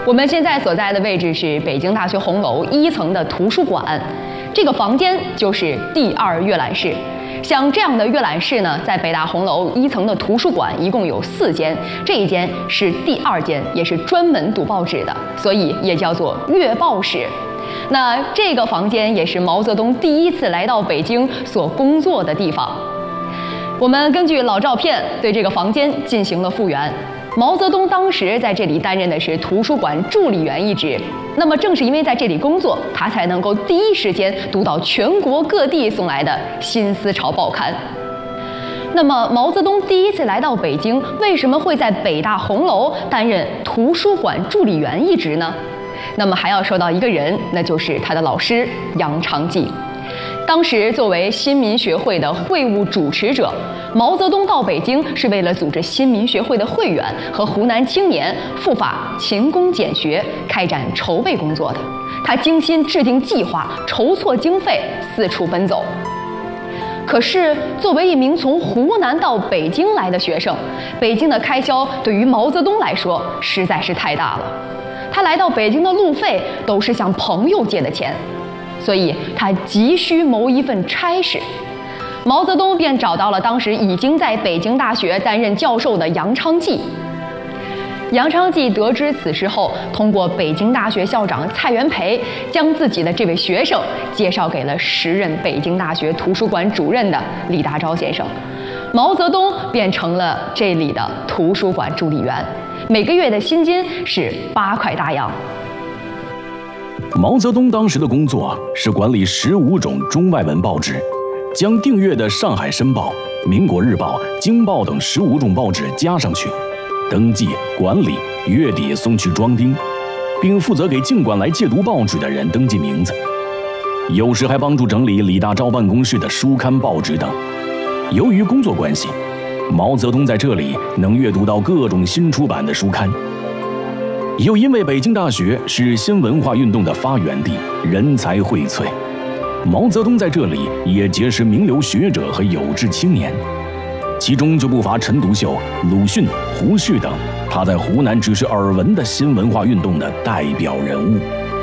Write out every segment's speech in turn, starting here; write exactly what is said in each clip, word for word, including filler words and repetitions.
我们现在所在的位置是北京大学红楼一层的图书馆，这个房间就是第二阅览室。像这样的阅览室呢，在北大红楼一层的图书馆一共有四间，这一间是第二间，也是专门读报纸的，所以也叫做阅报室。那这个房间也是毛泽东第一次来到北京所工作的地方。我们根据老照片对这个房间进行了复原。毛泽东当时在这里担任的是图书馆助理员一职，那么正是因为在这里工作，他才能够第一时间读到全国各地送来的新思潮报刊。那么毛泽东第一次来到北京，为什么会在北大红楼担任图书馆助理员一职呢？那么还要说到一个人，那就是他的老师杨昌济。当时作为新民学会的会务主持者，毛泽东到北京是为了组织新民学会的会员和湖南青年赴法勤工俭学，开展筹备工作的。他精心制定计划，筹措经费，四处奔走。可是作为一名从湖南到北京来的学生，北京的开销对于毛泽东来说实在是太大了。他来到北京的路费都是向朋友借的钱，所以他急需谋一份差事。毛泽东便找到了当时已经在北京大学担任教授的杨昌济。杨昌济得知此事后，通过北京大学校长蔡元培，将自己的这位学生介绍给了时任北京大学图书馆主任的李大钊先生。毛泽东便成了这里的图书馆助理员，每个月的薪金是八块大洋。 毛泽东当时的工作是管理十五种中外文报纸，将订阅的《上海申报》《民国日报》《京报》等十五种报纸加上去，登记、管理，月底送去装订，并负责给尽管来借读报纸的人登记名字。有时还帮助整理李大钊办公室的书刊、报纸等。由于工作关系，毛泽东在这里能阅读到各种新出版的书刊。又因为北京大学是新文化运动的发源地，人才荟萃，毛泽东在这里也结识名流学者和有志青年，其中就不乏陈独秀、鲁迅、胡适等他在湖南只是耳闻的新文化运动的代表人物。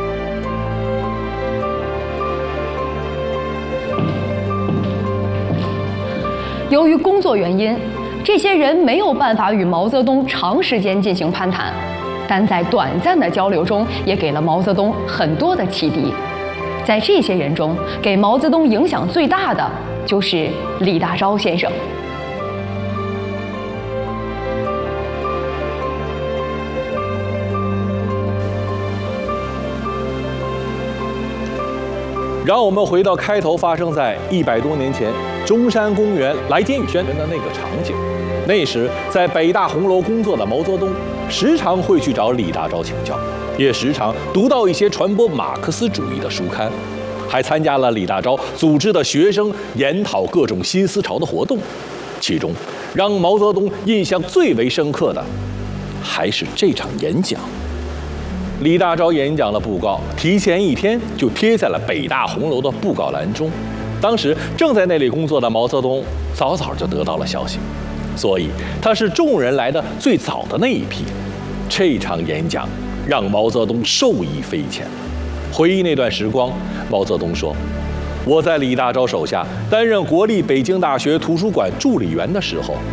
由于工作原因，这些人没有办法与毛泽东长时间进行攀谈，但在短暂的交流中，也给了毛泽东很多的启迪。在这些人中，给毛泽东影响最大的就是李大钊先生。 让我们回到开头发生在一百多年前中山公园来电与宣传的那个场景。那时在北大红楼工作的毛泽东，时常会去找李大钊请教，也时常读到一些传播马克思主义的书刊，还参加了李大钊组织的学生研讨各种新思潮的活动。其中让毛泽东印象最为深刻的，还是这场演讲。李大钊演讲的布告提前一天就贴在了北大红楼的布告栏中，当时正在那里工作的毛泽东早早就得到了消息，所以他是众人来的最早的那一批。这场演讲让毛泽东受益匪浅。回忆那段时光，毛泽东说：“我在李大钊手下担任国立北京大学图书馆助理员的时候，